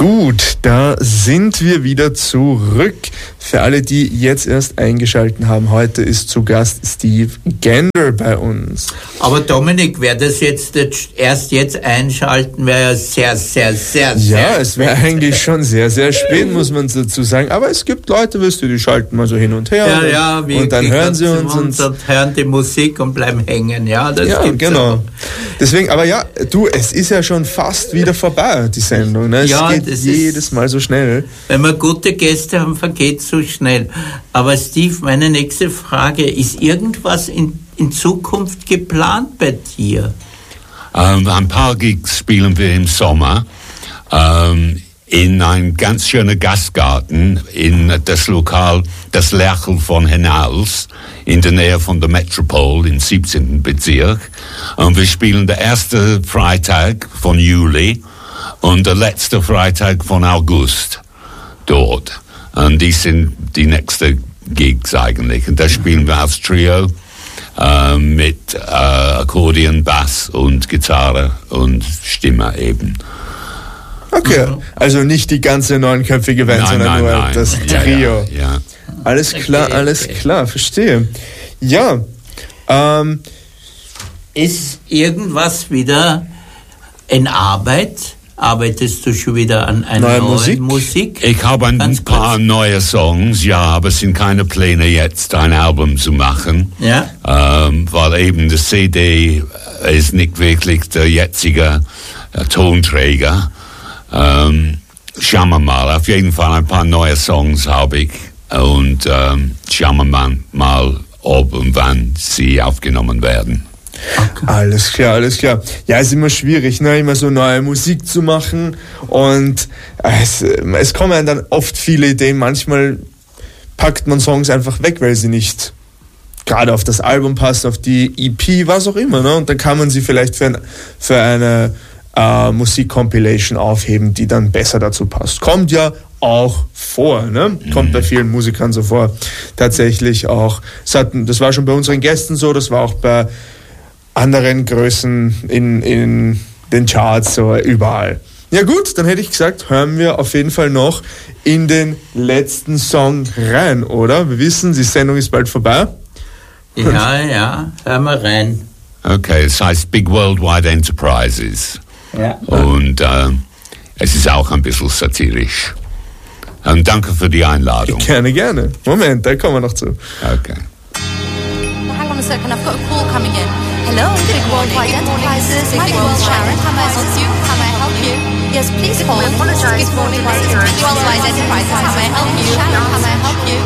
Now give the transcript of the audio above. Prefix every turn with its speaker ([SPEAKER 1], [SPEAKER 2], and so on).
[SPEAKER 1] Gut, da sind wir wieder zurück. Für alle, die jetzt erst eingeschaltet haben, heute ist zu Gast Steve Gander bei uns.
[SPEAKER 2] Aber Dominik, wer das jetzt erst jetzt einschalten, wäre ja sehr, sehr, sehr, sehr
[SPEAKER 1] Ja, es wäre eigentlich schon sehr, sehr spät, muss man dazu sagen. Aber es gibt Leute, weißt du, die schalten mal so hin und her.
[SPEAKER 2] Ja, wie
[SPEAKER 1] und dann hören sie uns
[SPEAKER 2] und hören die Musik und bleiben hängen. Ja, das gibt's
[SPEAKER 1] genau.
[SPEAKER 2] auch.
[SPEAKER 1] Deswegen, aber ja, du, es ist ja schon fast wieder vorbei, die Sendung. Ne? Es geht jedes Mal so schnell.
[SPEAKER 2] Wenn wir gute Gäste haben, vergeht es so schnell. Aber Steve, meine nächste Frage, ist irgendwas in Zukunft geplant bei dir?
[SPEAKER 3] Ein paar Gigs spielen wir im Sommer in ein ganz schöner Gastgarten in das Lokal Das Lerchel von Hennals in der Nähe von der Metropol im 17. Bezirk. Und wir spielen der erste Freitag von Juli und der letzte Freitag von August dort. Und die sind die nächsten Gigs eigentlich. Und da spielen wir als Trio mit Akkordeon, Bass und Gitarre und Stimme eben.
[SPEAKER 1] Okay, also nicht die ganze neunköpfige Band, sondern nur das Trio.
[SPEAKER 3] Ja.
[SPEAKER 1] Alles klar, verstehe. Ja,
[SPEAKER 2] ist irgendwas wieder in Arbeit? Arbeitest du schon wieder an einer neuen Musik?
[SPEAKER 3] Ich habe ein paar neue Songs, ja, aber es sind keine Pläne jetzt, ein Album zu machen.
[SPEAKER 2] Ja.
[SPEAKER 3] Weil eben das CD ist nicht wirklich der jetzige Tonträger. Schauen wir mal, auf jeden Fall ein paar neue Songs habe ich und schauen wir mal, ob und wann sie aufgenommen werden.
[SPEAKER 1] Okay. Alles klar. Ja, ist immer schwierig, ne, immer so neue Musik zu machen und es kommen dann oft viele Ideen. Manchmal packt man Songs einfach weg, weil sie nicht gerade auf das Album passen, auf die EP, was auch immer, ne, und dann kann man sie vielleicht für eine Musik-Compilation aufheben, die dann besser dazu passt. Kommt ja auch vor, ne? Kommt bei vielen Musikern so vor. Tatsächlich auch. Das war schon bei unseren Gästen so, das war auch bei anderen Größen in den Charts, so überall. Ja gut, dann hätte ich gesagt, hören wir auf jeden Fall noch in den letzten Song rein, oder? Wir wissen, die Sendung ist bald vorbei.
[SPEAKER 2] Ja, hören wir rein.
[SPEAKER 3] Okay, es heißt Big Worldwide Enterprises.
[SPEAKER 2] Ja.
[SPEAKER 3] Und es ist auch ein bisschen satirisch. Und danke für die Einladung.
[SPEAKER 1] Gerne. Moment, da kommen wir noch zu.
[SPEAKER 3] Okay.
[SPEAKER 4] Hang on a second, I've got a call coming in. Hello, Big Worldwide Enterprises. My name is Sharon. How may I help you? How may I help you? Yes, please hold. Big Worldwide Enterprises. How may I help you? Sharon, how may I help you?